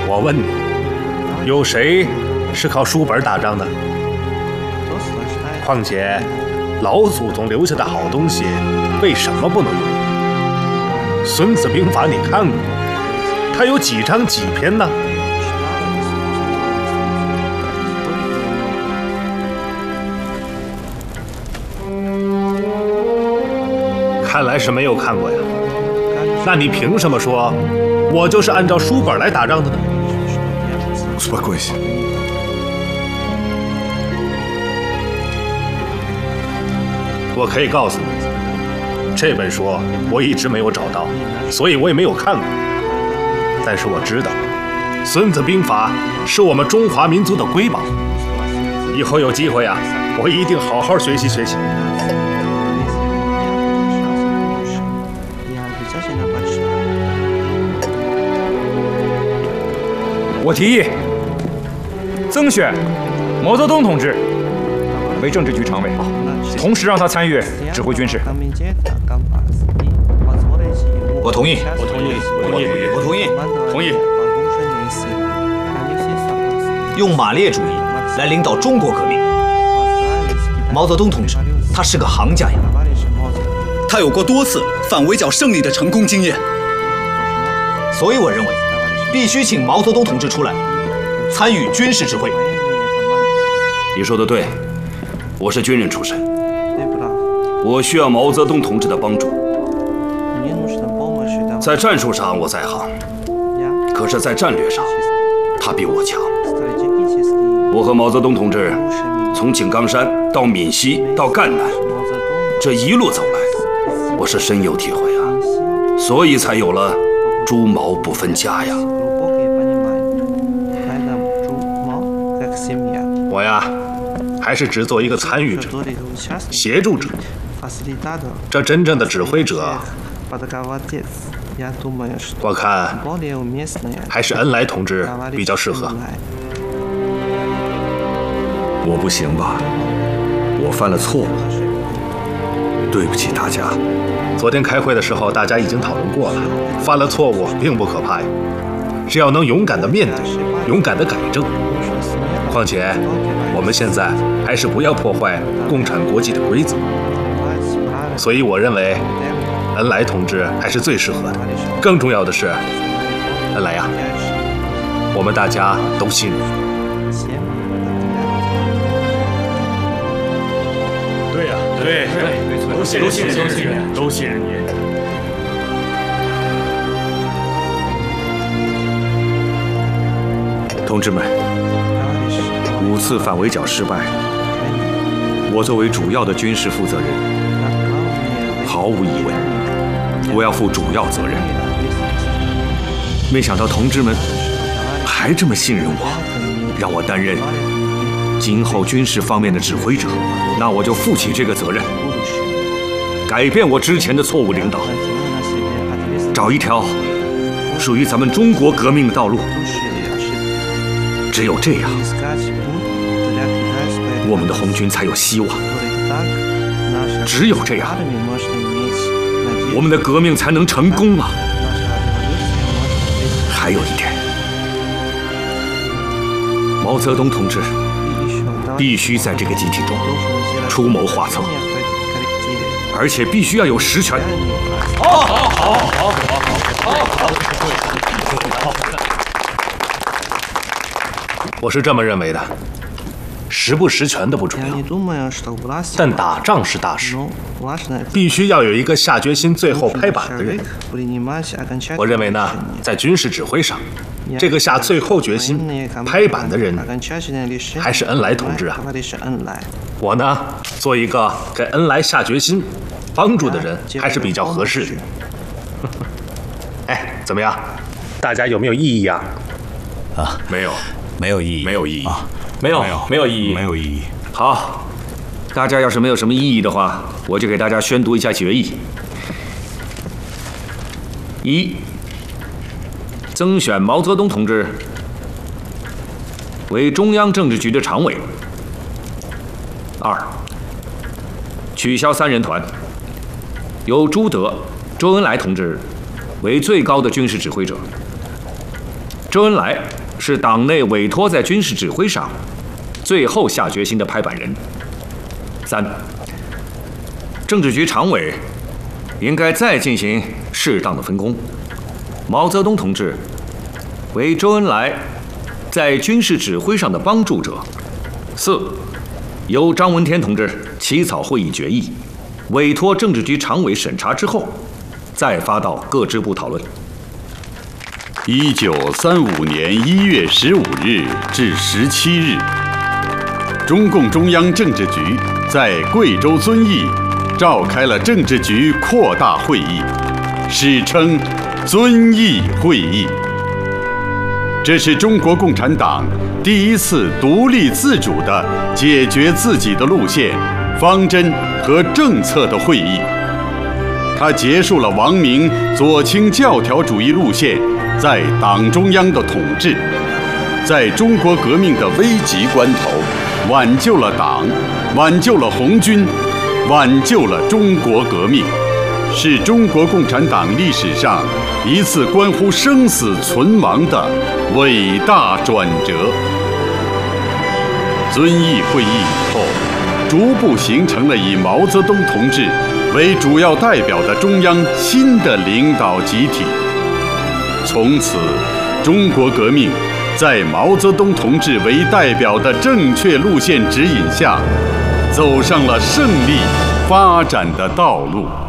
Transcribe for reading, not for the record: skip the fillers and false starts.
我问你，有谁是靠书本打仗的？况且，老祖宗留下的好东西，为什么不能用？《孙子兵法》你看过？它有几章几篇呢？看来是没有看过呀。那你凭什么说，我就是按照书本来打仗的呢 ？Успокойся。 我可以告诉你，这本书我一直没有找到，所以我也没有看过。但是我知道，《孙子兵法》是我们中华民族的瑰宝。以后有机会啊，我一定好好学习学习。 我提议增选毛泽东同志为政治局常委，同时让他参与指挥军事。 我同意， 我同意，我同意， 我同意， 同意。 用马列主义来领导中国革命，毛泽东同志他是个行家呀， 他有过多次反围剿胜利的成功经验， 所以我认为必须请毛泽东同志出来参与军事指挥。 你说的对，我是军人出身，我需要毛泽东同志的帮助。在战术上我在行，可是在战略上他比我强。我和毛泽东同志从井冈山到闽西到赣南，这一路走来，我是深有体会啊，所以才有了诸毛不分家呀。 我呀，还是只做一个参与者、协助者。这真正的指挥者，我看还是恩来同志比较适合。 我不行吧？我犯了错误，对不起大家。 昨天开会的时候，大家已经讨论过了，犯了错误并不可怕呀，只要能勇敢地面对，勇敢地改正。况且我们现在还是不要破坏共产国际的规则，所以我认为恩来同志还是最适合的。更重要的是，恩来呀，我们大家都信任。 对呀，对，都信任，都信任你。 同志们，5次反围剿失败，我作为主要的军事负责人，毫无疑问，我要负主要责任。没想到同志们还这么信任我，让我担任今后军事方面的指挥者，那我就负起这个责任，改变我之前的错误领导，找一条属于咱们中国革命的道路。只有这样，我们的红军才有希望。只有这样，我们的革命才能成功啊！还有一点，毛泽东同志必须在这个集体中出谋划策，而且必须要有实权。 好。 我是这么认为的，实不实权的不重要，但打仗是大事，必须要有一个下决心最后拍板的人。我认为呢，在军事指挥上，这个下最后决心拍板的人还是恩来同志啊。我呢，做一个给恩来下决心帮助的人还是比较合适的。哎，怎么样？大家有没有异议啊？ 没有。 没有意义， 没有意义啊， 没有意义， 没有意义。 好，大家要是没有什么异议的话，我就给大家宣读一下决议。1. 增选毛泽东同志为中央政治局的常委。2. 取消3人团，由朱德、周恩来同志为最高的军事指挥者。 周恩来是党内委托在军事指挥上最后下决心的拍板人。3，政治局常委应该再进行适当的分工，毛泽东同志为周恩来在军事指挥上的帮助者。4，由张闻天同志起草会议决议，委托政治局常委审查之后，再发到各支部讨论。 1935年1月15日至17日，中共中央政治局在贵州遵义召开了政治局扩大会议，史称遵义会议。这是中国共产党第一次独立自主地解决自己的路线、方针和政策的会议。它结束了王明左倾教条主义路线在党中央的统治，在中国革命的危急关头，挽救了党，挽救了红军，挽救了中国革命，是中国共产党历史上一次关乎生死存亡的伟大转折。遵义会议以后，逐步形成了以毛泽东同志为主要代表的中央新的领导集体。从此，中国革命在毛泽东同志为代表的正确路线指引下，走上了胜利发展的道路。